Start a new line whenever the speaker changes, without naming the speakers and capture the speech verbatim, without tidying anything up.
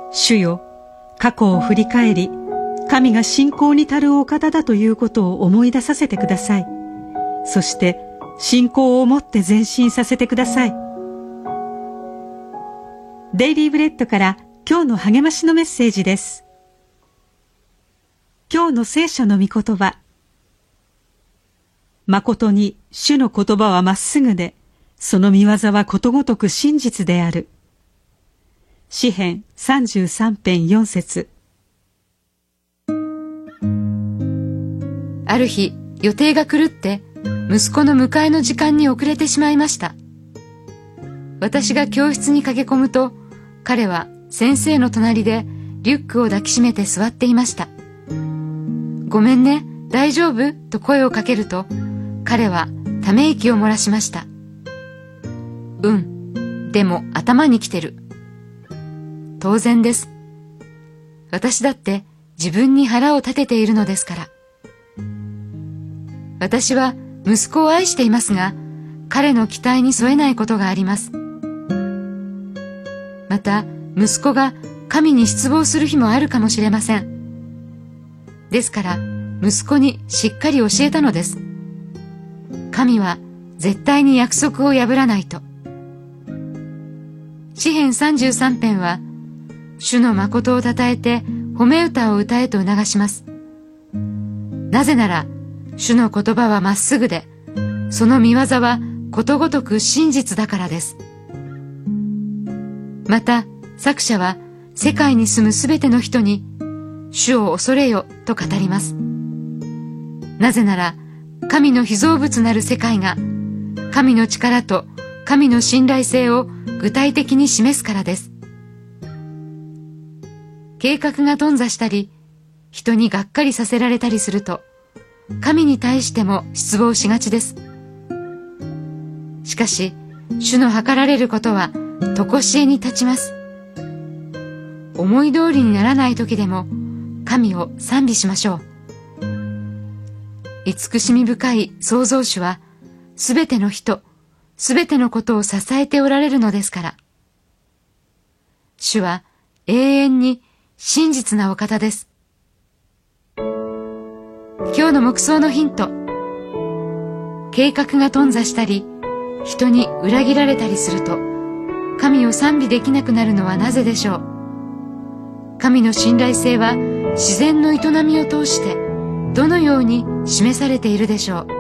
主よ、過去を振り返り、神が信仰に足るお方だということを思い出させてください。そして信仰を持って前進させてください。デイリーブレッドから今日の励ましのメッセージです。今日の聖書の御言葉。誠に主の言葉はまっすぐで、その御業はことごとく真実である。詩編さんじゅうさん編よん節。
ある日、予定が狂って息子の迎えの時間に遅れてしまいました。私が教室に駆け込むと、彼は先生の隣でリュックを抱きしめて座っていました。ごめんね、大丈夫？と声をかけると、彼はため息を漏らしました。うん、でも頭にきてる。当然です。私だって自分に腹を立てているのですから。私は息子を愛していますが、彼の期待に添えないことがあります。また、息子が神に失望する日もあるかもしれません。ですから、息子にしっかり教えたのです。神は絶対に約束を破らないと。詩編さんじゅうさん編は、主の誠をたたえて褒め歌を歌えと促します。なぜなら、主の言葉はまっすぐで、その御業はことごとく真実だからです。また、作者は世界に住むすべての人に、主を恐れよと語ります。なぜなら、神の被造物なる世界が、神の力と神の信頼性を具体的に示すからです。計画が頓挫したり、人にがっかりさせられたりすると、神に対しても失望しがちです。しかし、主の計られることは、とこしえに立ちます。思い通りにならない時でも、神を賛美しましょう。慈しみ深い創造主は、すべての人、すべてのことを支えておられるのですから。主は永遠に真実なお方です。今日の黙想のヒント。計画が頓挫したり、人に裏切られたりすると、神を賛美できなくなるのはなぜでしょう。神の信頼性は自然の営みを通してどのように示されているでしょう。